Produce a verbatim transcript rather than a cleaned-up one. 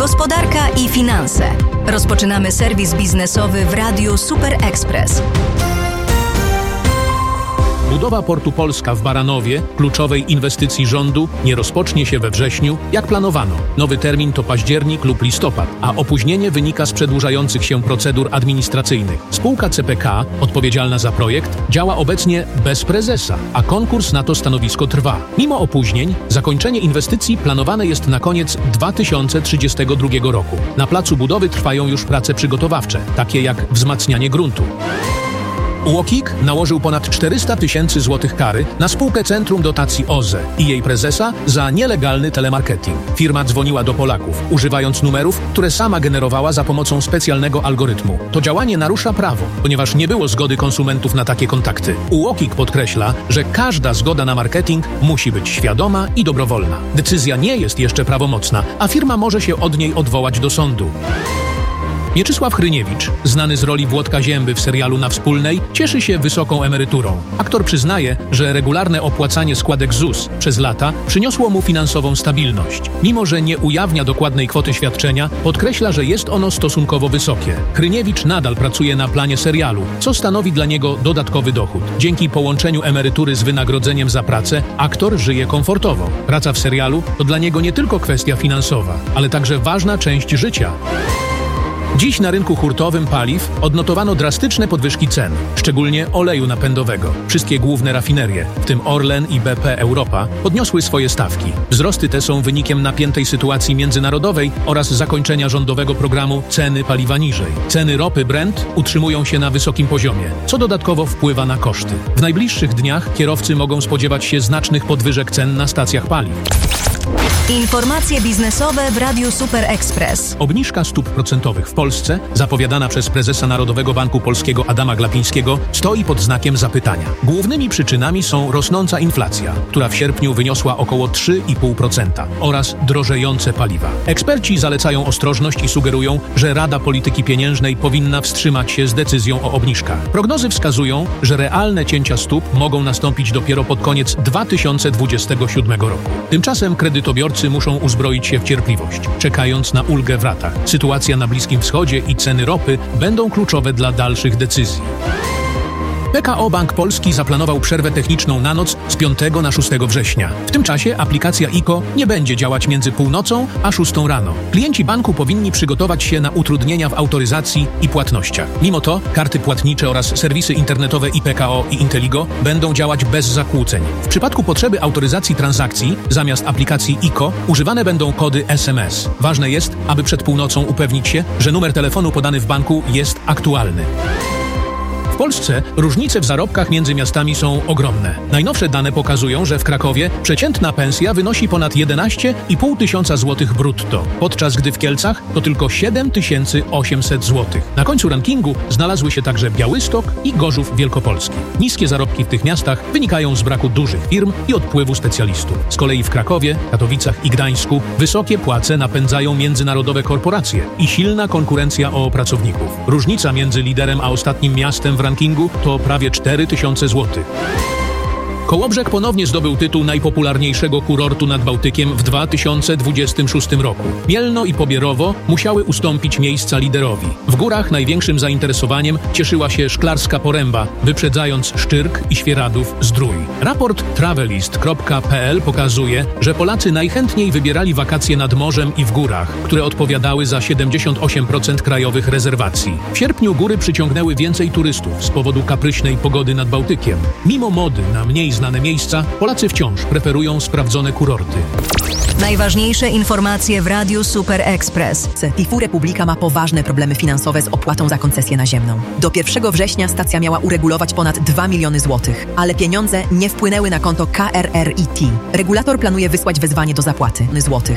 Gospodarka i finanse. Rozpoczynamy serwis biznesowy w Radiu Super Express. Budowa Portu Polska w Baranowie, kluczowej inwestycji rządu, nie rozpocznie się we wrześniu, jak planowano. Nowy termin to październik lub listopad, a opóźnienie wynika z przedłużających się procedur administracyjnych. Spółka C P K, odpowiedzialna za projekt, działa obecnie bez prezesa, a konkurs na to stanowisko trwa. Mimo opóźnień, zakończenie inwestycji planowane jest na koniec dwa tysiące trzydziestego drugiego roku. Na placu budowy trwają już prace przygotowawcze, takie jak wzmacnianie gruntu. U O K I K nałożył ponad czterysta tysięcy złotych kary na spółkę Centrum Dotacji O Z E i jej prezesa za nielegalny telemarketing. Firma dzwoniła do Polaków, używając numerów, które sama generowała za pomocą specjalnego algorytmu. To działanie narusza prawo, ponieważ nie było zgody konsumentów na takie kontakty. U O K I K podkreśla, że każda zgoda na marketing musi być świadoma i dobrowolna. Decyzja nie jest jeszcze prawomocna, a firma może się od niej odwołać do sądu. Mieczysław Hryniewicz, znany z roli Włodka Zięby w serialu Na Wspólnej, cieszy się wysoką emeryturą. Aktor przyznaje, że regularne opłacanie składek Z U S przez lata przyniosło mu finansową stabilność. Mimo że nie ujawnia dokładnej kwoty świadczenia, podkreśla, że jest ono stosunkowo wysokie. Hryniewicz nadal pracuje na planie serialu, co stanowi dla niego dodatkowy dochód. Dzięki połączeniu emerytury z wynagrodzeniem za pracę, aktor żyje komfortowo. Praca w serialu to dla niego nie tylko kwestia finansowa, ale także ważna część życia. Dziś na rynku hurtowym paliw odnotowano drastyczne podwyżki cen, szczególnie oleju napędowego. Wszystkie główne rafinerie, w tym Orlen i B P Europa, podniosły swoje stawki. Wzrosty te są wynikiem napiętej sytuacji międzynarodowej oraz zakończenia rządowego programu Ceny paliwa niżej. Ceny ropy Brent utrzymują się na wysokim poziomie, co dodatkowo wpływa na koszty. W najbliższych dniach kierowcy mogą spodziewać się znacznych podwyżek cen na stacjach paliw. Informacje biznesowe w Radiu Super Express. Obniżka stóp procentowych w Polsce, zapowiadana przez prezesa Narodowego Banku Polskiego Adama Glapińskiego, stoi pod znakiem zapytania. Głównymi przyczynami są rosnąca inflacja, która w sierpniu wyniosła około trzy i pół procent oraz drożejące paliwa. Eksperci zalecają ostrożność i sugerują, że Rada Polityki Pieniężnej powinna wstrzymać się z decyzją o obniżkach. Prognozy wskazują, że realne cięcia stóp mogą nastąpić dopiero pod koniec dwa tysiące dwudziestego siódmego roku. Tymczasem kredytobiorcy muszą uzbroić się w cierpliwość, czekając na ulgę w ratach. Sytuacja na Bliskim Wschodzie i ceny ropy będą kluczowe dla dalszych decyzji. P K O Bank Polski zaplanował przerwę techniczną na noc z piątego na szóstego września. W tym czasie aplikacja I K O nie będzie działać między północą a szóstą rano. Klienci banku powinni przygotować się na utrudnienia w autoryzacji i płatnościach. Mimo to karty płatnicze oraz serwisy internetowe i P K O i Inteligo będą działać bez zakłóceń. W przypadku potrzeby autoryzacji transakcji zamiast aplikacji I K O używane będą kody S M S. Ważne jest, aby przed północą upewnić się, że numer telefonu podany w banku jest aktualny. W Polsce różnice w zarobkach między miastami są ogromne. Najnowsze dane pokazują, że w Krakowie przeciętna pensja wynosi ponad jedenaście i pół tysiąca złotych brutto, podczas gdy w Kielcach to tylko siedem tysięcy osiemset złotych. Na końcu rankingu znalazły się także Białystok i Gorzów Wielkopolski. Niskie zarobki w tych miastach wynikają z braku dużych firm i odpływu specjalistów. Z kolei w Krakowie, Katowicach i Gdańsku wysokie płace napędzają międzynarodowe korporacje i silna konkurencja o pracowników. Różnica między liderem a ostatnim miastem w rankingu to prawie cztery tysiące złotych. Kołobrzeg ponownie zdobył tytuł najpopularniejszego kurortu nad Bałtykiem w dwa tysiące dwudziestym szóstym roku. Mielno i Pobierowo musiały ustąpić miejsca liderowi. W górach największym zainteresowaniem cieszyła się Szklarska Poręba, wyprzedzając Szczyrk i Świeradów-Zdrój. Raport travelist kropka p l pokazuje, że Polacy najchętniej wybierali wakacje nad morzem i w górach, które odpowiadały za siedemdziesiąt osiem procent krajowych rezerwacji. W sierpniu góry przyciągnęły więcej turystów z powodu kapryśnej pogody nad Bałtykiem. Mimo mody na mniej znane miejsca, Polacy wciąż preferują sprawdzone kurorty. Najważniejsze informacje w Radiu Super Express. Tifur Republika ma poważne problemy finansowe z opłatą za koncesję naziemną. Do pierwszego września stacja miała uregulować ponad dwa miliony złotych, ale pieniądze nie wpłynęły na konto K R R I T. Regulator planuje wysłać wezwanie do zapłaty złotych.